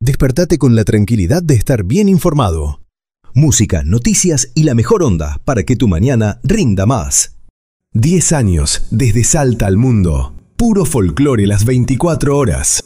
Despertate con la tranquilidad de estar bien informado. Música, noticias y la mejor onda para que tu mañana rinda más. 10 años desde Salta al mundo. Puro folclore las 24 horas.